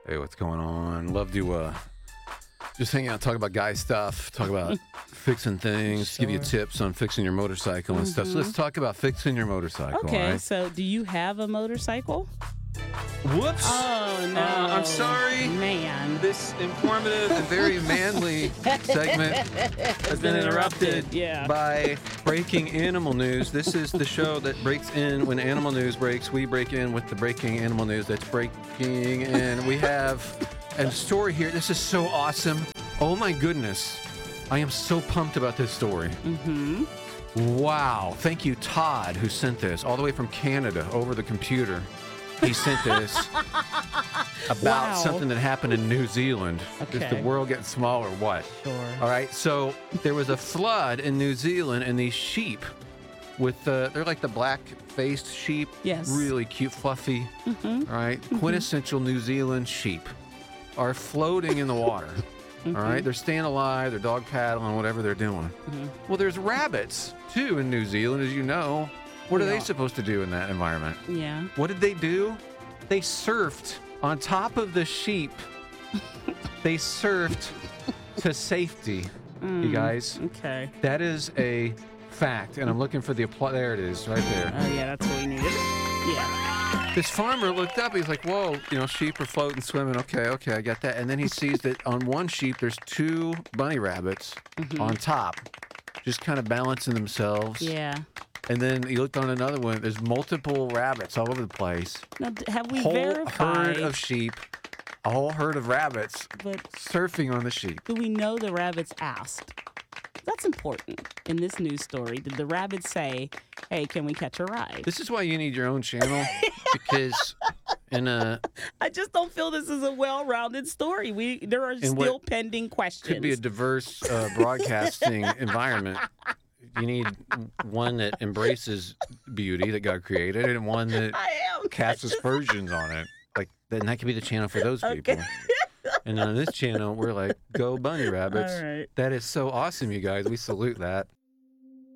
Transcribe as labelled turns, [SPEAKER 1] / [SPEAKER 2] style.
[SPEAKER 1] Hey, what's going on? Love to just hang out, talk about guy stuff, talk about fixing things, give you tips on fixing your motorcycle and stuff. So let's talk about fixing your motorcycle.
[SPEAKER 2] Okay,
[SPEAKER 1] all right?
[SPEAKER 2] so do you have a motorcycle?
[SPEAKER 1] Whoops.
[SPEAKER 2] Oh, no.
[SPEAKER 1] I'm sorry.
[SPEAKER 2] Man.
[SPEAKER 1] This informative and very manly segment has been interrupted by breaking animal news. This is the show that breaks in when animal news breaks. We break in with the breaking animal news that's breaking, and we have a story here. This is so awesome. Oh my goodness. I am so pumped about this story. Wow. Thank you, Todd, who sent this all the way from Canada over the computer. He sent this about something that happened in New Zealand.
[SPEAKER 2] Okay.
[SPEAKER 1] Is the world getting small or what?
[SPEAKER 2] Sure.
[SPEAKER 1] All right. So there was a flood in New Zealand, and these sheep with they're like the black-faced sheep.
[SPEAKER 2] Yes.
[SPEAKER 1] Really cute, fluffy. All right. Quintessential New Zealand sheep are floating in the water. All right. They're staying alive. They're dog paddling, whatever they're doing. Well, there's rabbits, too, in New Zealand, as you know. What are they supposed to do in that environment?
[SPEAKER 2] Yeah.
[SPEAKER 1] What did they do? They surfed on top of the sheep. They surfed to safety, you guys.
[SPEAKER 2] Okay.
[SPEAKER 1] That is a fact, and I'm looking for the applause. There it is, right there.
[SPEAKER 2] Oh, yeah, that's what we needed. Yeah.
[SPEAKER 1] This farmer looked up. He's like, whoa, sheep are floating, swimming. Okay, I get that. And then he sees that on one sheep, there's two bunny rabbits on top, just kind of balancing themselves.
[SPEAKER 2] Yeah.
[SPEAKER 1] And then he looked on another one. There's multiple rabbits all over the place.
[SPEAKER 2] Now, have we
[SPEAKER 1] Whole
[SPEAKER 2] verified?
[SPEAKER 1] herd of sheep, a whole herd of rabbits
[SPEAKER 2] But
[SPEAKER 1] surfing on the sheep.
[SPEAKER 2] do we know the rabbits asked? That's important in this news story. Did the rabbits say, hey, can we catch a ride?
[SPEAKER 1] This is why you need your own channel, because
[SPEAKER 2] I just don't feel this is a well-rounded story. There are still pending questions.
[SPEAKER 1] could be a diverse broadcasting environment. You need one that embraces beauty that God created, and one that casts aspersions on it. Like, then that could be the channel for those people. And on this channel, we're like, go bunny rabbits.
[SPEAKER 2] All right.
[SPEAKER 1] That is so awesome, you guys. We salute that.